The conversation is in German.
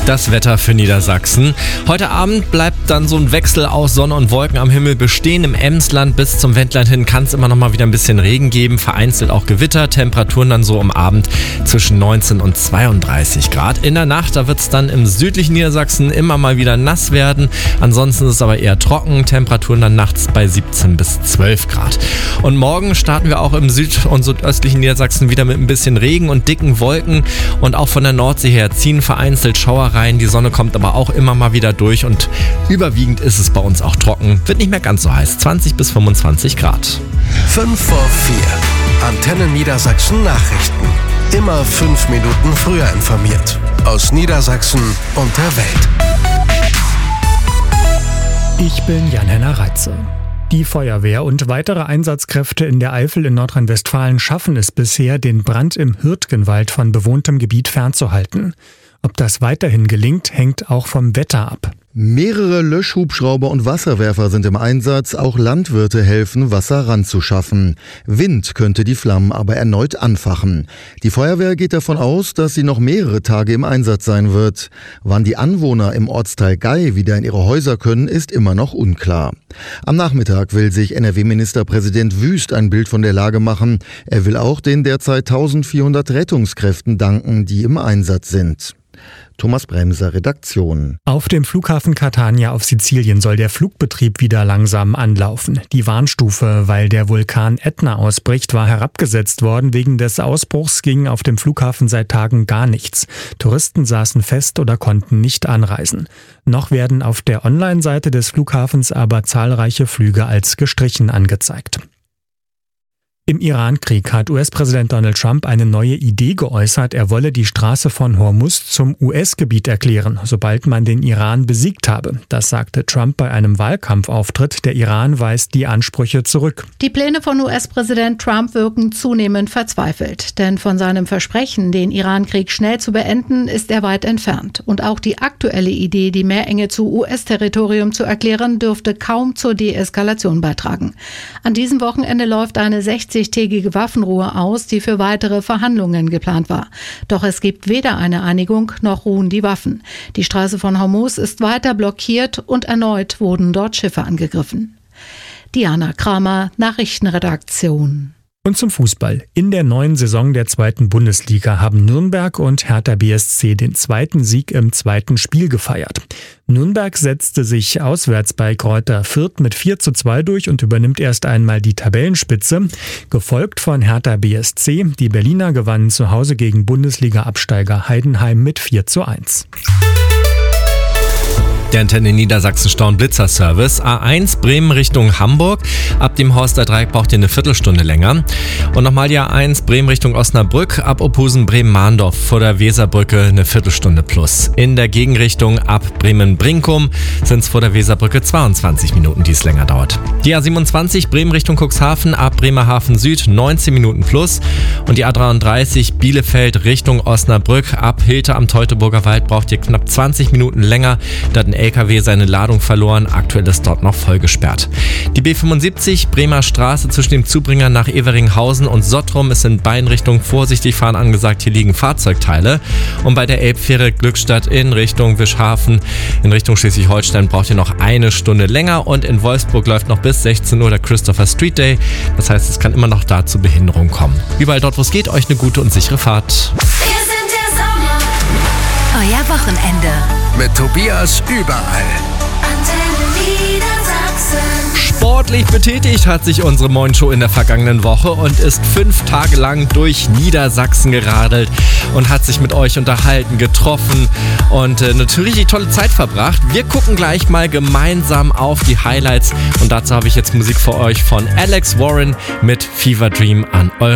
Das Wetter für Niedersachsen. Heute Abend bleibt dann so ein Wechsel aus Sonne und Wolken am Himmel bestehen. Im Emsland bis zum Wendland hin kann es immer noch mal wieder ein bisschen Regen geben, vereinzelt auch Gewitter. Temperaturen dann so am Abend zwischen 19 und 32 Grad. In der Nacht, da wird es dann im südlichen Niedersachsen immer mal wieder nass werden. Ansonsten ist es aber eher trocken. Temperaturen dann nachts bei 17 bis 12 Grad. Und morgen starten wir auch im süd- und südöstlichen Niedersachsen wieder mit ein bisschen Regen und dicken Wolken. Und auch von der Nordsee her ziehen vereinzelt Schauer rein. Die Sonne kommt aber auch immer mal wieder durch und überwiegend ist es bei uns auch trocken. Wird nicht mehr ganz so heiß, 20 bis 25 Grad. 5 vor 4. Antenne Niedersachsen Nachrichten. Immer 5 Minuten früher informiert. Aus Niedersachsen und der Welt. Ich bin Jan-Henner Reitze. Die Feuerwehr und weitere Einsatzkräfte in der Eifel in Nordrhein-Westfalen schaffen es bisher, den Brand im Hürtgenwald von bewohntem Gebiet fernzuhalten. Ob das weiterhin gelingt, hängt auch vom Wetter ab. Mehrere Löschhubschrauber und Wasserwerfer sind im Einsatz. Auch Landwirte helfen, Wasser ranzuschaffen. Wind könnte die Flammen aber erneut anfachen. Die Feuerwehr geht davon aus, dass sie noch mehrere Tage im Einsatz sein wird. Wann die Anwohner im Ortsteil Gey wieder in ihre Häuser können, ist immer noch unklar. Am Nachmittag will sich NRW-Ministerpräsident Wüst ein Bild von der Lage machen. Er will auch den derzeit 1400 Rettungskräften danken, die im Einsatz sind. Thomas Bremser, Redaktion. Auf dem Flughafen Catania auf Sizilien soll der Flugbetrieb wieder langsam anlaufen. Die Warnstufe, weil der Vulkan Ätna ausbricht, war herabgesetzt worden. Wegen des Ausbruchs ging auf dem Flughafen seit Tagen gar nichts. Touristen saßen fest oder konnten nicht anreisen. Noch werden auf der Online-Seite des Flughafens aber zahlreiche Flüge als gestrichen angezeigt. Im Iran-Krieg hat US-Präsident Donald Trump eine neue Idee geäußert. Er wolle die Straße von Hormuz zum US-Gebiet erklären, sobald man den Iran besiegt habe. Das sagte Trump bei einem Wahlkampfauftritt. Der Iran weist die Ansprüche zurück. Die Pläne von US-Präsident Trump wirken zunehmend verzweifelt. Denn von seinem Versprechen, den Iran-Krieg schnell zu beenden, ist er weit entfernt. Und auch die aktuelle Idee, die Meerenge zu US-Territorium zu erklären, dürfte kaum zur Deeskalation beitragen. An diesem Wochenende läuft eine 60-tägige Waffenruhe aus, die für weitere Verhandlungen geplant war. Doch es gibt weder eine Einigung noch ruhen die Waffen. Die Straße von Hormuz ist weiter blockiert und erneut wurden dort Schiffe angegriffen. Diana Kramer, Nachrichtenredaktion. Und zum Fußball. In der neuen Saison der 2. Bundesliga haben Nürnberg und Hertha BSC den zweiten Sieg im zweiten Spiel gefeiert. Nürnberg setzte sich auswärts bei Greuther Fürth mit 4:2 durch und übernimmt erst einmal die Tabellenspitze, gefolgt von Hertha BSC. Die Berliner gewannen zu Hause gegen Bundesliga-Absteiger Heidenheim mit 4:1. Der Antenne Niedersachsen Stau'n-Blitzer-Service. A1 Bremen Richtung Hamburg. Ab dem Horster Dreieck braucht ihr eine Viertelstunde länger. Und nochmal die A1 Bremen Richtung Osnabrück. Ab Opusen Bremen-Mahndorf vor der Weserbrücke eine Viertelstunde plus. In der Gegenrichtung ab Bremen-Brinkum sind es vor der Weserbrücke 22 Minuten, die es länger dauert. Die A27 Bremen Richtung Cuxhaven ab Bremerhaven Süd 19 Minuten plus. Und die A33 Bielefeld Richtung Osnabrück ab Hilter am Teutoburger Wald braucht ihr knapp 20 Minuten länger. Da hat ein LKW seine Ladung verloren, aktuell ist dort noch voll gesperrt. Die B75 Bremer Straße zwischen dem Zubringer nach Everinghausen und Sottrum ist in beiden Richtungen vorsichtig fahren angesagt, hier liegen Fahrzeugteile. Und bei der Elbfähre Glückstadt in Richtung Wischhafen, in Richtung Schleswig-Holstein braucht ihr noch eine Stunde länger und in Wolfsburg läuft noch bis 16 Uhr der Christopher Street Day. Das heißt, es kann immer noch da zu Behinderung kommen. Überall dort, wo es geht, euch eine gute und sichere Fahrt. Wir sind der Sommer. Euer Wochenende. Mit Tobias überall. Antenne Niedersachsen. Sportlich betätigt hat sich unsere Morgenshow in der vergangenen Woche und ist 5 Tage lang durch Niedersachsen geradelt und hat sich mit euch unterhalten, getroffen und eine richtig tolle Zeit verbracht. Wir gucken gleich mal gemeinsam auf die Highlights und dazu habe ich jetzt Musik für euch von Alex Warren mit Fever Dream an eure